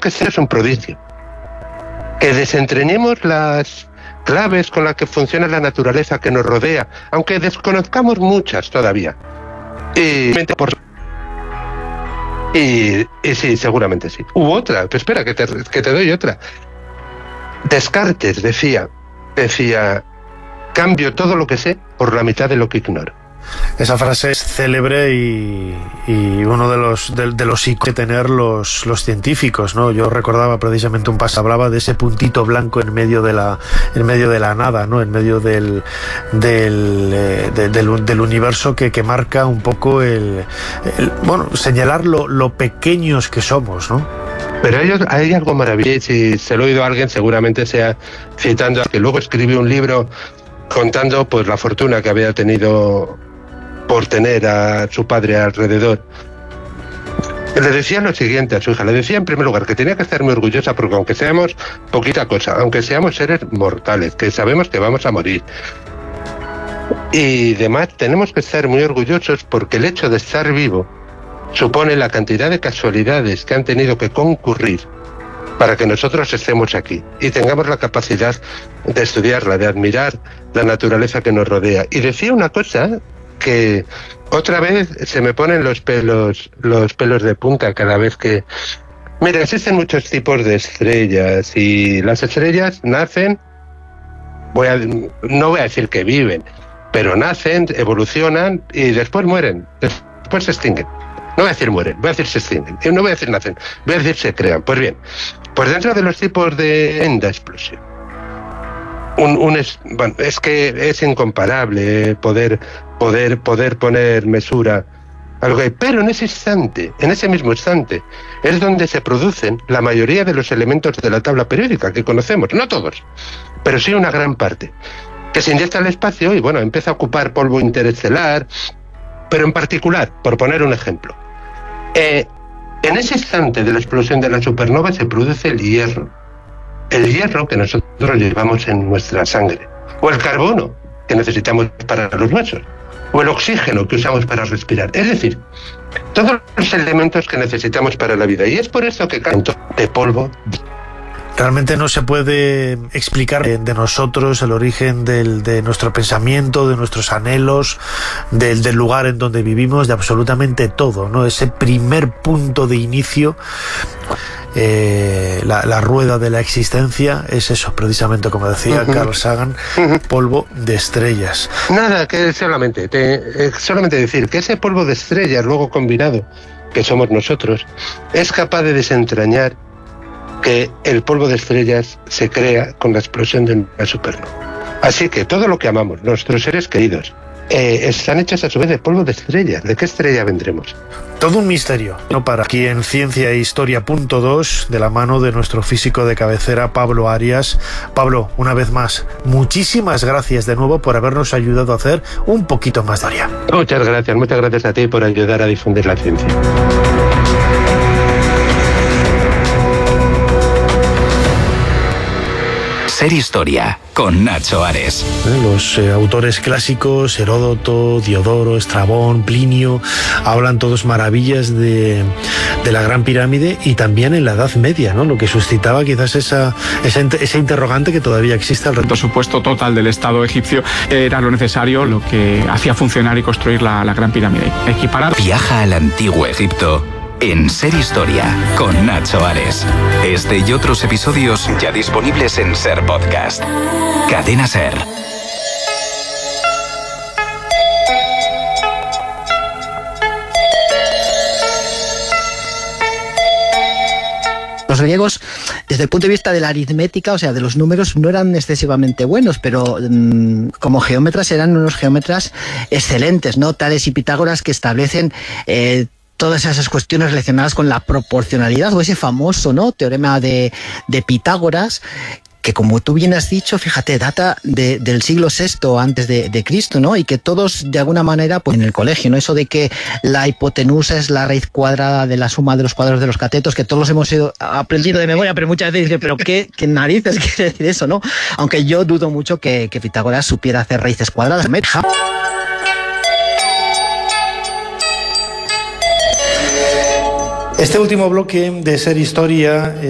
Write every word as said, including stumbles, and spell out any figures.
que ser es un prodigio. Que desentrañemos las claves con las que funciona la naturaleza que nos rodea, aunque desconozcamos muchas todavía. Y, por... y, y sí, seguramente sí. Hubo otra, pero espera, que te, que te doy otra. Descartes decía, decía, cambio todo lo que sé por la mitad de lo que ignoro. Esa frase es célebre y, y uno de los de, de los iconos que tener los, los científicos, ¿no? Yo recordaba precisamente un pasaje, hablaba de ese puntito blanco en medio de la en medio de la nada, ¿no? En medio del del, eh, de, del, del universo que, que marca un poco el, el bueno, señalar lo, lo pequeños que somos, ¿no? Pero hay, hay algo maravilloso, si se lo he oído a alguien, seguramente sea citando a que luego escribió un libro contando pues la fortuna que había tenido por tener a su padre alrededor. Le decía lo siguiente a su hija, le decía en primer lugar que tenía que estar muy orgullosa porque aunque seamos poquita cosa, aunque seamos seres mortales, que sabemos que vamos a morir, y demás, tenemos que estar muy orgullosos porque el hecho de estar vivo supone la cantidad de casualidades que han tenido que concurrir para que nosotros estemos aquí y tengamos la capacidad de estudiarla, de admirar la naturaleza que nos rodea. Y decía una cosa que otra vez se me ponen los pelos, los pelos de punta cada vez que... Mira, existen muchos tipos de estrellas y las estrellas nacen, voy a, no voy a decir que viven, pero nacen, evolucionan y después mueren, después se extinguen. No voy a decir mueren, voy a decir se extinguen. No voy a decir nacen, voy a decir se crean. Pues bien, pues dentro de los tipos de enda explosión, un, un es, bueno, es que es incomparable poder, poder, poder poner mesura a lo que hay. Pero en ese instante, en ese mismo instante, es donde se producen la mayoría de los elementos de la tabla periódica que conocemos. No todos, pero sí una gran parte. Que se inyecta al espacio y, bueno, empieza a ocupar polvo interestelar, pero en particular, por poner un ejemplo, eh, en ese instante de la explosión de la supernova se produce el hierro. El hierro que nosotros llevamos en nuestra sangre. O el carbono que necesitamos para los huesos. O el oxígeno que usamos para respirar. Es decir, todos los elementos que necesitamos para la vida. Y es por eso que caen de polvo. Realmente no se puede explicar de nosotros el origen del, de nuestro pensamiento, de nuestros anhelos, del, del lugar en donde vivimos, de absolutamente todo, ¿no? Ese primer punto de inicio, eh, la, la rueda de la existencia, es eso, precisamente como decía uh-huh. Carl Sagan, uh-huh. polvo de estrellas. Nada, que solamente, te, eh, solamente decir que ese polvo de estrellas, luego combinado, que somos nosotros, es capaz de desentrañar que el polvo de estrellas se crea con la explosión de una supernova. Así que todo lo que amamos, nuestros seres queridos, eh, están hechos a su vez de polvo de estrellas. ¿De qué estrella vendremos? Todo un misterio, ¿no? Para aquí en Ciencia e Historia punto dos, de la mano de nuestro físico de cabecera, Pablo Arias. Pablo, una vez más, muchísimas gracias de nuevo por habernos ayudado a hacer un poquito más de historia. Muchas gracias, muchas gracias a ti por ayudar a difundir la ciencia. Ser Historia, con Nacho Ares. Los eh, autores clásicos, Heródoto, Diodoro, Estrabón, Plinio, hablan todos maravillas de, de la Gran Pirámide, y también en la Edad Media, ¿no? Lo que suscitaba quizás esa, esa, esa interrogante que todavía existe al respecto. El presupuesto total del Estado egipcio era lo necesario, lo que hacía funcionar y construir la, la Gran Pirámide. Equiparar. Viaja al antiguo Egipto en Ser Historia, con Nacho Ares. Este y otros episodios ya disponibles en Ser Podcast. Cadena Ser. Los griegos, desde el punto de vista de la aritmética, o sea, de los números, no eran excesivamente buenos, pero mmm, como geómetras eran unos geómetras excelentes, ¿no? Tales y Pitágoras, que establecen eh, todas esas cuestiones relacionadas con la proporcionalidad, o ese famoso, ¿no?, teorema de, de Pitágoras, que, como tú bien has dicho, fíjate, data de, del siglo sexto antes de, de Cristo, ¿no? Y que todos, de alguna manera, pues en el colegio, ¿no? Eso de que la hipotenusa es la raíz cuadrada de la suma de los cuadrados de los catetos, que todos los hemos ido aprendido de memoria, pero muchas veces dicen, pero ¿qué, qué narices quiere decir eso, no? Aunque yo dudo mucho que, que Pitágoras supiera hacer raíces cuadradas. Este último bloque de Ser Historia